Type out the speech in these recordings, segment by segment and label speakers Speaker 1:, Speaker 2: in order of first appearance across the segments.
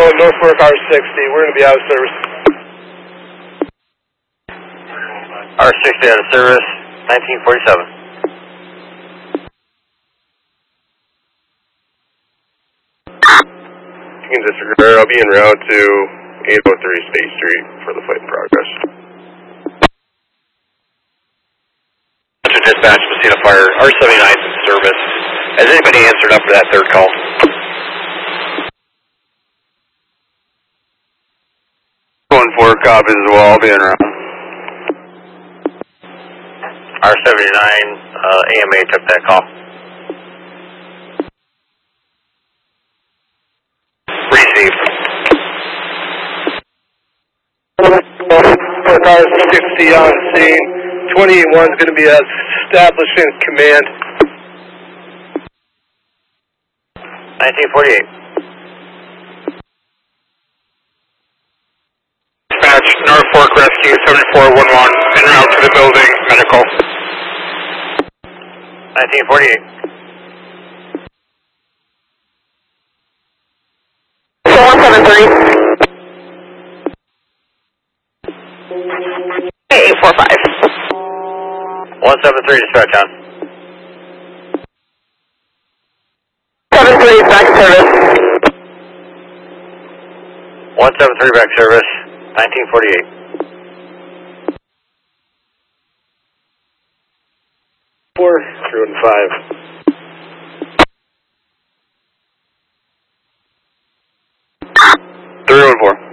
Speaker 1: Norfolk R60. We're going to be out of service.
Speaker 2: R60 out of service, 1947.
Speaker 1: You can disregard. I'll be en route to 803 State Street for the flight in progress.
Speaker 2: Dispatch, Messina Fire, R79 is in service. Has anybody answered up for that third call?
Speaker 1: Going for copies as well. I'll be en route.
Speaker 2: R79, AMA took that call. Received.
Speaker 1: Norfolk R60 on scene. 28-1 is going to be establishing command.
Speaker 2: 1948.
Speaker 1: Dispatch, Norfolk Rescue 7411, en route to the building, medical.
Speaker 2: 1948.
Speaker 3: 4173. 845.
Speaker 2: 173 dispatch on.
Speaker 3: 73 back service.
Speaker 2: 173 back service, 1948.
Speaker 1: 4, 3 and 5. Three and 4.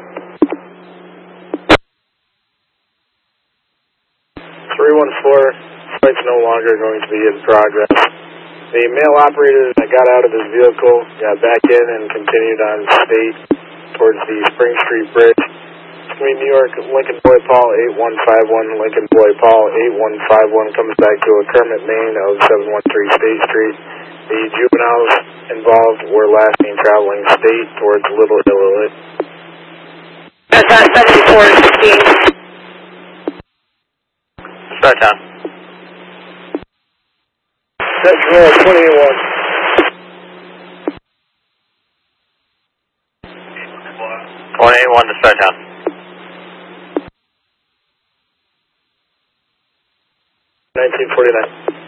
Speaker 1: 314. Flight's no longer going to be in progress. The male operator that got out of his vehicle got back in and continued on state towards the Spring Street Bridge. Between New York, Lincoln Boy Paul 8151, Lincoln Boy Paul 8151 comes back to a Kermit, Maine of 713 State Street. The juveniles involved were last seen traveling state towards Little Illinois.
Speaker 3: That's 7416.
Speaker 2: Dispatch on.
Speaker 1: Central 28-1.
Speaker 2: 28-1 dispatch on.
Speaker 1: 1949.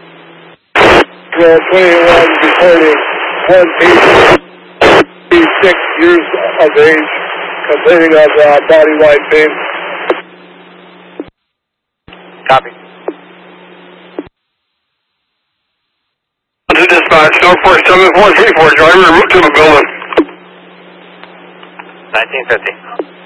Speaker 1: 21 reporting one patient, 86 years of age, complaining of body-wide pain.
Speaker 2: Copy.
Speaker 1: To dispatch, Norfolk 7434, driver route to the building.
Speaker 2: 1950.